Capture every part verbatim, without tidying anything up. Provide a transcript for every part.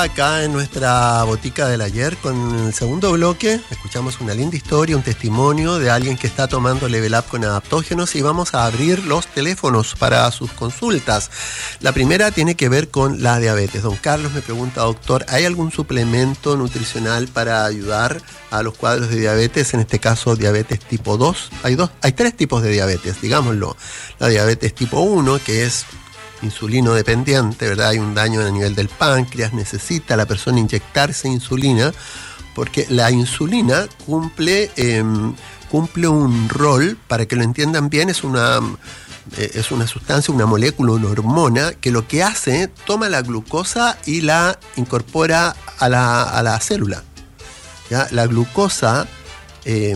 Acá en nuestra botica del ayer, con el segundo bloque, escuchamos una linda historia, un testimonio de alguien que está tomando Level Up con adaptógenos y vamos a abrir los teléfonos para sus consultas. La primera tiene que ver con la diabetes. Don Carlos me pregunta, doctor, ¿hay algún suplemento nutricional para ayudar a los cuadros de diabetes? En este caso, diabetes tipo dos. Hay dos, hay tres tipos de diabetes, digámoslo. La diabetes tipo uno, que es insulino dependiente, ¿verdad? Hay un daño a nivel del páncreas, necesita la persona inyectarse insulina, porque la insulina cumple, eh, cumple un rol, para que lo entiendan bien, es una, eh, es una sustancia, una molécula, una hormona, que lo que hace, toma la glucosa y la incorpora a la, a la célula. ¿Ya? La glucosa eh,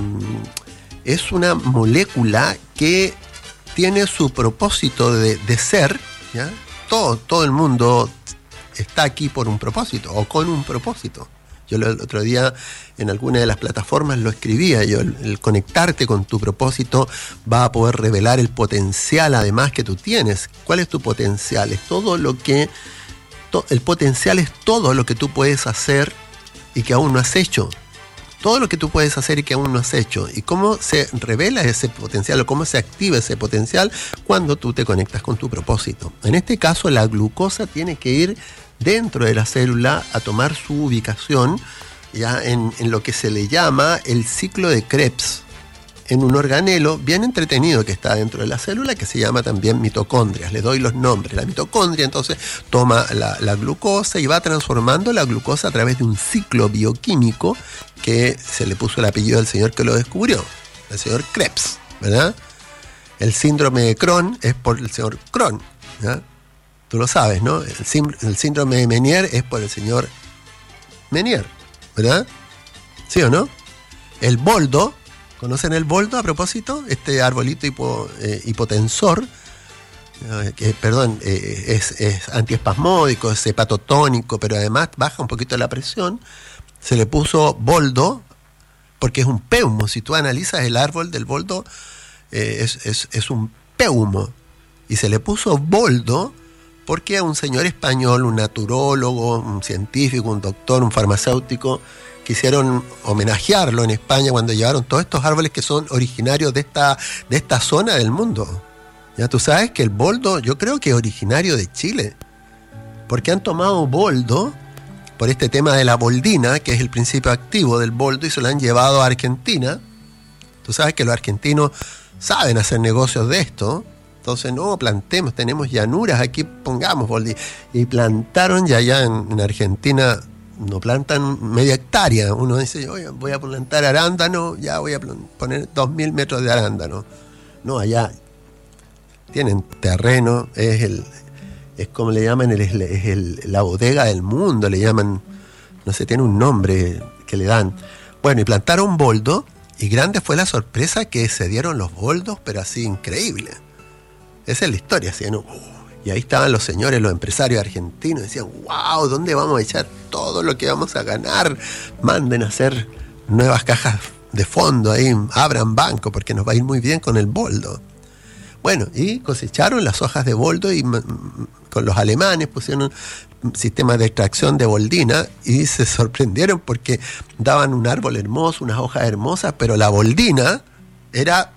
es una molécula que tiene su propósito de, de ser. ¿Ya? Todo, todo el mundo está aquí por un propósito o con un propósito. Yo el otro día en alguna de las plataformas lo escribía yo, el, el conectarte con tu propósito va a poder revelar el potencial además que tú tienes. ¿Cuál es tu potencial? Es todo lo que, to, el potencial es todo lo que tú puedes hacer y que aún no has hecho. Todo lo que tú puedes hacer y que aún no has hecho. ¿Y cómo se revela ese potencial o cómo se activa ese potencial? Cuando tú te conectas con tu propósito. En este caso, la glucosa tiene que ir dentro de la célula a tomar su ubicación ya en, en lo que se le llama el ciclo de Krebs, en un organelo bien entretenido que está dentro de la célula, que se llama también mitocondrias. Le doy los nombres. La mitocondria entonces toma la, la glucosa y va transformando la glucosa a través de un ciclo bioquímico que se le puso el apellido del señor que lo descubrió, el señor Krebs, ¿verdad? El síndrome de Crohn es por el señor Crohn, ¿ya? Tú lo sabes, ¿no? El, sim- el síndrome de Menier es por el señor Menier, ¿verdad? ¿Sí o no? El boldo, ¿conocen el boldo a propósito? Este arbolito hipo, eh, hipotensor, eh, que, perdón, eh, es, es antiespasmódico, es hepatotónico, pero además baja un poquito la presión. Se le puso boldo porque es un peumo. Si tú analizas el árbol del boldo, eh, es, es, es un peumo. Y se le puso boldo porque a un señor español, un naturólogo, un científico, un doctor, un farmacéutico, quisieron homenajearlo en España cuando llevaron todos estos árboles que son originarios de esta, de esta zona del mundo. Ya tú sabes que el boldo yo creo que es originario de Chile, porque han tomado boldo por este tema de la boldina, que es el principio activo del boldo, y se lo han llevado a Argentina. Tú sabes que los argentinos saben hacer negocios de esto, entonces no plantemos, tenemos llanuras, aquí pongamos boldo. Y plantaron, ya allá en, en Argentina no plantan media hectárea. Uno dice, oye, voy a plantar arándano, ya voy a poner dos mil metros de arándano. No, allá tienen terreno, es el... es como le llaman, el, es, el, es el, la bodega del mundo, le llaman, no sé, tiene un nombre que le dan. Bueno, y plantaron boldo, y grande fue la sorpresa que se dieron los boldos, pero así increíble. Esa es la historia, así, ¿no? Y ahí estaban los señores, los empresarios argentinos, decían, wow, ¿dónde vamos a echar todo lo que vamos a ganar? Manden a hacer nuevas cajas de fondo ahí, abran banco, porque nos va a ir muy bien con el boldo. Bueno, y cosecharon las hojas de boldo y con los alemanes pusieron sistemas de extracción de boldina y se sorprendieron porque daban un árbol hermoso, unas hojas hermosas, pero la boldina era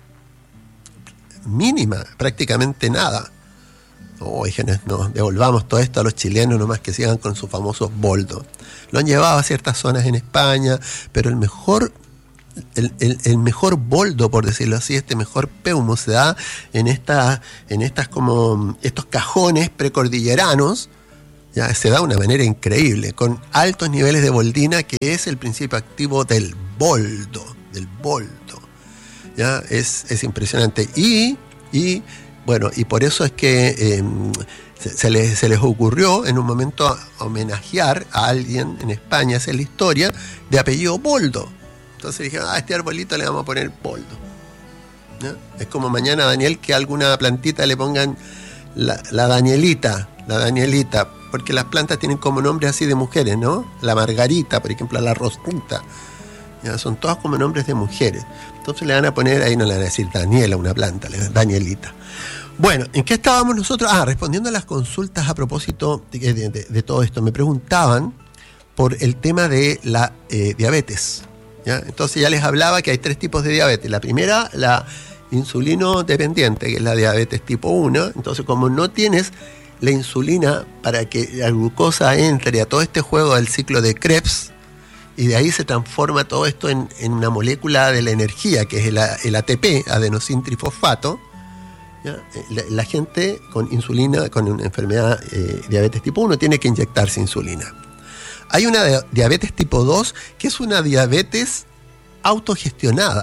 mínima, prácticamente nada. Oh, híjenes, no, devolvamos todo esto a los chilenos nomás que sigan con sus famosos boldos. Lo han llevado a ciertas zonas en España, pero el mejor... El, el, el mejor boldo, por decirlo así, este mejor peumo se da en, esta, en estas como estos cajones precordilleranos, ya se da de una manera increíble, con altos niveles de boldina, que es el principio activo del boldo, del boldo. Ya es, es impresionante. Y, y bueno, y por eso es que eh, se, se, les, se les ocurrió en un momento homenajear a alguien en España, esa es la historia, de apellido Boldo. Entonces dijeron, ah, a este arbolito le vamos a poner boldo. ¿No? Es como mañana, Daniel, que a alguna plantita le pongan la, la Danielita, la Danielita, porque las plantas tienen como nombres así de mujeres, ¿no? La Margarita, por ejemplo, la Rosita. ¿Ya? Son todas como nombres de mujeres. Entonces le van a poner, ahí no le van a decir Daniela a una planta, le van a Danielita. Bueno, ¿en qué estábamos nosotros? Ah, respondiendo a las consultas a propósito de, de, de, de todo esto. Me preguntaban por el tema de la eh, diabetes, ¿ya? Entonces ya les hablaba que hay tres tipos de diabetes. La primera, la insulino dependiente, que es la diabetes tipo uno. Entonces, como no tienes la insulina para que la glucosa entre a todo este juego del ciclo de Krebs, y de ahí se transforma todo esto en, en una molécula de la energía, que es el, el A T P, adenosintrifosfato. ¿Ya? La, la gente con insulina, con una enfermedad eh, diabetes tipo uno, tiene que inyectarse insulina. Hay una de, diabetes tipo dos, que es una diabetes autogestionada.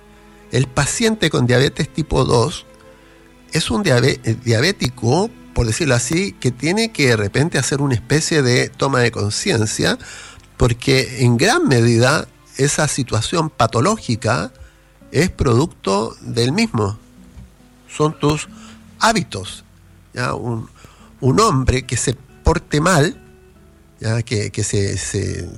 El paciente con diabetes tipo dos es un diabé, diabético, por decirlo así, que tiene que de repente hacer una especie de toma de conciencia, porque en gran medida esa situación patológica es producto del mismo. Son tus hábitos. ¿Ya? Un, un hombre que se porte mal, ¿ya? que, que se, se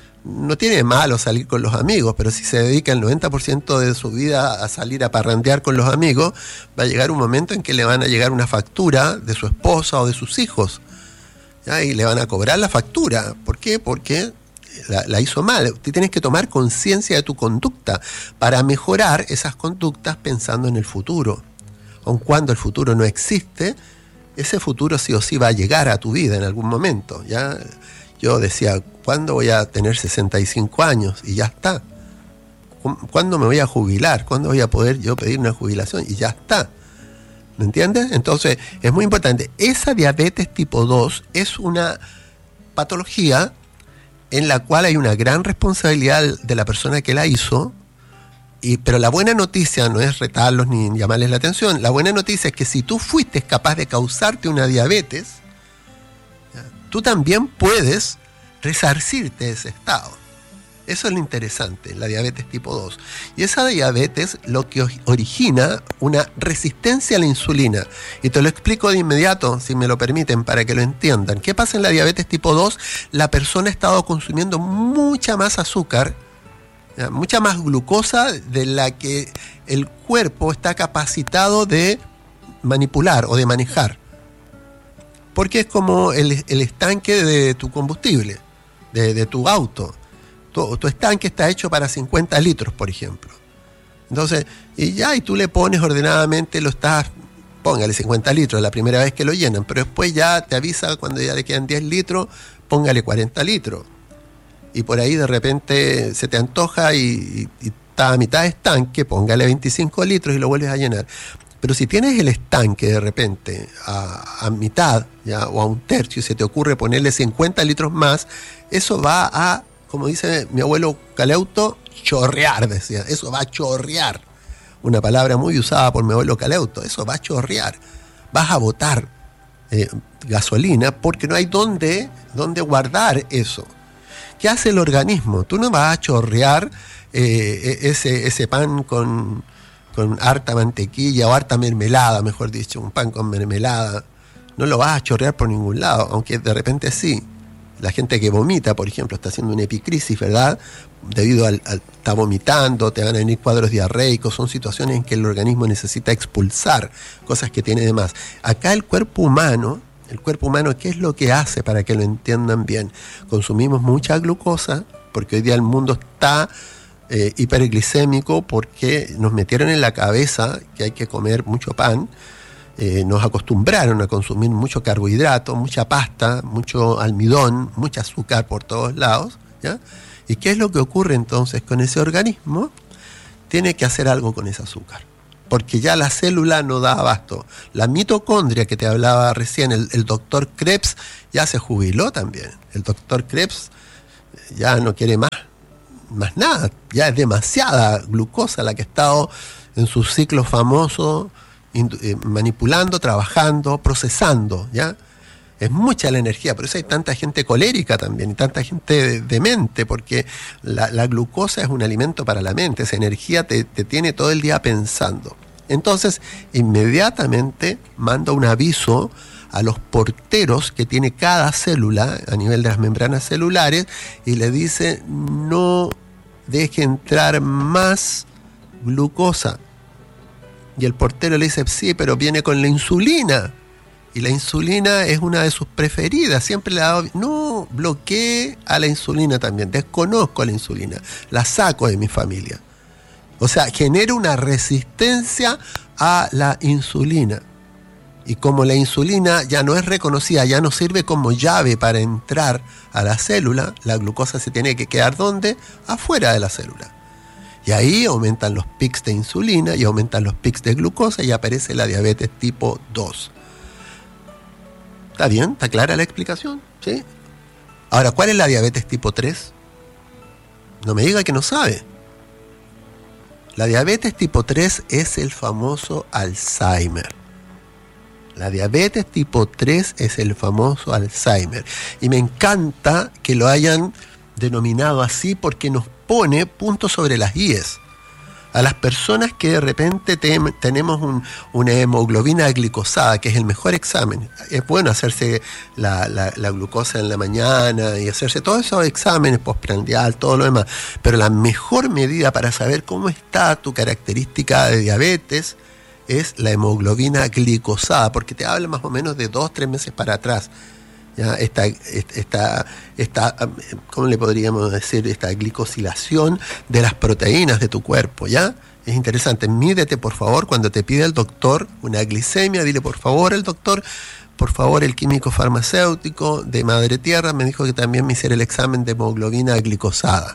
no tiene de malo salir con los amigos, pero si se dedica el noventa por ciento de su vida a salir a parrandear con los amigos, va a llegar un momento en que le van a llegar una factura de su esposa o de sus hijos, ¿ya? Y le van a cobrar la factura. ¿Por qué? Porque la, la hizo mal. Tú tienes que tomar conciencia de tu conducta para mejorar esas conductas pensando en el futuro. Aun cuando el futuro no existe, ese futuro sí o sí va a llegar a tu vida en algún momento, ¿ya? Yo decía, ¿cuándo voy a tener sesenta y cinco años? Y ya está. ¿Cuándo me voy a jubilar? ¿Cuándo voy a poder yo pedir una jubilación? Y ya está. ¿Me entiendes? Entonces, es muy importante. Esa diabetes tipo dos es una patología en la cual hay una gran responsabilidad de la persona que la hizo. Y, pero la buena noticia no es retarlos ni llamarles la atención. La buena noticia es que si tú fuiste capaz de causarte una diabetes, ¿ya? Tú también puedes resarcirte de ese estado. Eso es lo interesante, la diabetes tipo dos. Y esa diabetes lo que origina una resistencia a la insulina. Y te lo explico de inmediato, si me lo permiten, para que lo entiendan. ¿Qué pasa en la diabetes tipo dos? La persona ha estado consumiendo mucha más azúcar, mucha más glucosa de la que el cuerpo está capacitado de manipular o de manejar. Porque es como el, el estanque de tu combustible, de, de tu auto. Tu, tu estanque está hecho para cincuenta litros, por ejemplo. Entonces, y ya, y tú le pones ordenadamente, lo estás, póngale cincuenta litros la primera vez que lo llenan, pero después ya te avisa cuando ya le quedan diez litros, póngale cuarenta litros. Y por ahí de repente se te antoja y, y, y está a mitad de estanque, póngale veinticinco litros y lo vuelves a llenar. Pero si tienes el estanque de repente a, a mitad, ¿ya? O a un tercio y se te ocurre ponerle cincuenta litros más, eso va a, como dice mi abuelo Caleuto, chorrear, decía. Eso va a chorrear. Una palabra muy usada por mi abuelo Caleuto. Eso va a chorrear. Vas a botar eh, gasolina porque no hay dónde, dónde guardar eso. ¿Qué hace el organismo? Tú no vas a chorrear eh, ese, ese pan con, con harta mantequilla o harta mermelada, mejor dicho, un pan con mermelada. No lo vas a chorrear por ningún lado, aunque de repente sí. La gente que vomita, por ejemplo, está haciendo una epicrisis, ¿verdad? Debido al, al está vomitando, te van a venir cuadros diarreicos, son situaciones en que el organismo necesita expulsar cosas que tiene de más. Acá el cuerpo humano, el cuerpo humano, ¿qué es lo que hace para que lo entiendan bien? Consumimos mucha glucosa, porque hoy día el mundo está eh, hiperglicémico, porque nos metieron en la cabeza que hay que comer mucho pan. Eh, nos acostumbraron a consumir mucho carbohidrato, mucha pasta, mucho almidón, mucho azúcar por todos lados, ¿ya? ¿Y qué es lo que ocurre entonces con ese organismo? Tiene que hacer algo con ese azúcar, porque ya la célula no da abasto. La mitocondria que te hablaba recién, el, el doctor Krebs ya se jubiló también. El doctor Krebs ya no quiere más, más nada, ya es demasiada glucosa la que ha estado en su ciclo famoso, manipulando, trabajando, procesando, ¿ya? Es mucha la energía, por eso hay tanta gente colérica también y tanta gente demente, porque la, la glucosa es un alimento para la mente, esa energía te, te tiene todo el día pensando. Entonces, inmediatamente manda un aviso a los porteros que tiene cada célula a nivel de las membranas celulares y le dice: no deje entrar más glucosa. Y el portero le dice: sí, pero viene con la insulina. y la insulina es una de sus preferidas, siempre le ha dado... No, bloqueé a la insulina también, desconozco a la insulina, la saco de mi familia. O sea, genero una resistencia a la insulina. Y como la insulina ya no es reconocida, ya no sirve como llave para entrar a la célula, la glucosa se tiene que quedar ¿dónde? Afuera de la célula. Y ahí aumentan los pics de insulina y aumentan los pics de glucosa y aparece la diabetes tipo dos. ¿Está bien? ¿Está clara la explicación? ¿Sí? Ahora, ¿cuál es la diabetes tipo tres? No me diga que no sabe. La diabetes tipo tres es el famoso Alzheimer. La diabetes tipo tres es el famoso Alzheimer. Y me encanta que lo hayan denominado así porque nos pone puntos sobre las íes. A las personas que de repente te, tenemos un, una hemoglobina glicosada, que es el mejor examen. Es bueno hacerse la, la, la glucosa en la mañana y hacerse todos esos exámenes postprandial, todo lo demás. Pero la mejor medida para saber cómo está tu característica de diabetes es la hemoglobina glicosada, porque te habla más o menos de dos, tres meses para atrás. ¿Ya? Esta, esta, esta, ¿cómo le podríamos decir? Esta glicosilación de las proteínas de tu cuerpo, ¿ya? Es interesante. Mídete, por favor, cuando te pide el doctor una glicemia, dile, por favor, el doctor, por favor, el químico farmacéutico de Madre Tierra me dijo que también me hiciera el examen de hemoglobina glicosada.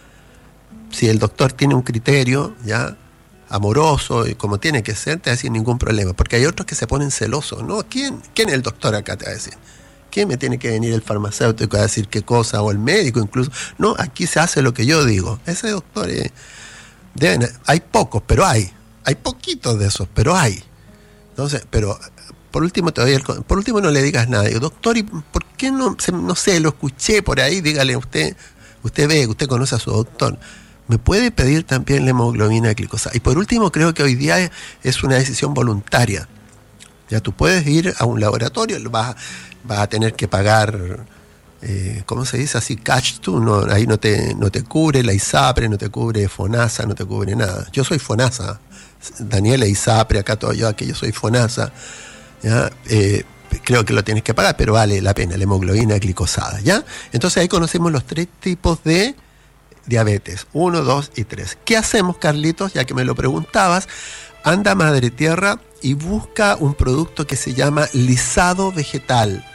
Si el doctor tiene un criterio, ¿ya?, amoroso y como tiene que ser, te va a decir ningún problema, porque hay otros que se ponen celosos, ¿no? ¿Quién, quién es el doctor acá? Te va a decir. ¿Quién me tiene que venir el farmacéutico a decir qué cosa? O el médico incluso. No, aquí se hace lo que yo digo. Ese doctor, eh, deben, hay pocos, pero hay. Hay poquitos de esos, pero hay. Entonces, pero por último te doy el, por último no le digas nada. Digo, doctor, ¿y por qué no, no sé, lo escuché por ahí? Dígale usted, usted ve, usted conoce a su doctor. ¿Me puede pedir también la hemoglobina glicosada? Y por último, creo que hoy día es una decisión voluntaria. Ya tú puedes ir a un laboratorio, vas, vas a tener que pagar, eh, ¿cómo se dice? Así, catch tú, no, ahí no te, no te cubre la ISAPRE, no te cubre FONASA, no te cubre nada. Yo soy FONASA, Daniela ISAPRE, acá todo yo, aquí yo soy FONASA. ¿Ya? Eh, creo que lo tienes que pagar, pero vale la pena, la hemoglobina glicosada, ¿ya? Entonces ahí conocemos los tres tipos de diabetes, uno, dos y tres. ¿Qué hacemos, Carlitos? Ya que me lo preguntabas, anda a Madre Tierra y busca un producto que se llama lisado vegetal.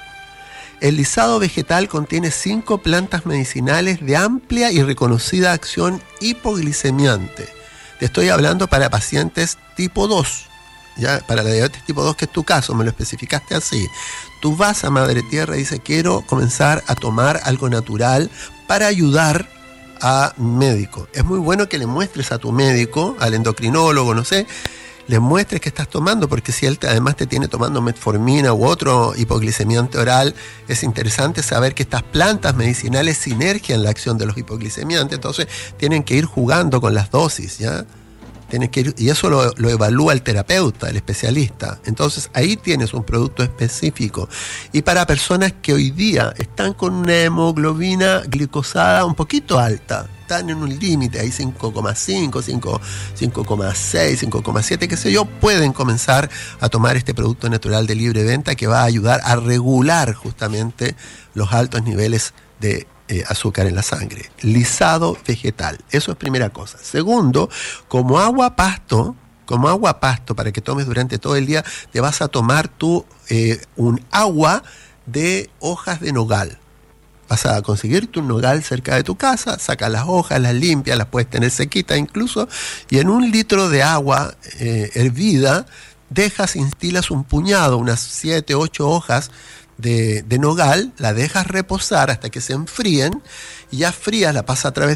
El lisado vegetal contiene cinco plantas medicinales de amplia y reconocida acción hipoglicemiante. Te estoy hablando para pacientes tipo dos. Ya, para la diabetes tipo dos, que es tu caso, me lo especificaste así. Tú vas a Madre Tierra y dices, quiero comenzar a tomar algo natural para ayudar a médico. Es muy bueno que le muestres a tu médico, al endocrinólogo, no sé, le muestres que estás tomando, porque si él te, además te tiene tomando metformina u otro hipoglicemiante oral, es interesante saber que estas plantas medicinales sinergian la acción de los hipoglicemiantes, entonces tienen que ir jugando con las dosis, ¿ya? Tienes que ir, y eso lo, lo evalúa el terapeuta, el especialista. Entonces ahí tienes un producto específico. Y para personas que hoy día están con una hemoglobina glicosada un poquito alta, están en un límite, ahí cinco coma cinco, cinco coma seis, cinco coma siete, qué sé yo, pueden comenzar a tomar este producto natural de libre venta que va a ayudar a regular justamente los altos niveles de Eh, azúcar en la sangre. Lisado vegetal, eso es primera cosa. Segundo, como agua pasto, como agua pasto para que tomes durante todo el día, te vas a tomar tú eh, un agua de hojas de nogal. Vas a conseguirte un nogal cerca de tu casa, sacas las hojas, las limpias, las puedes tener sequitas incluso, y en un litro de agua eh, hervida, dejas, instilas un puñado, unas siete, ocho hojas De, de nogal, la dejas reposar hasta que se enfríen, y ya frías, la pasas a través